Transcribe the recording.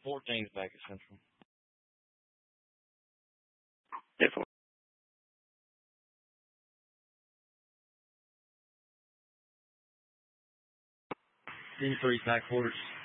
14's back at Central. Definitely. Ten 3's back quarters.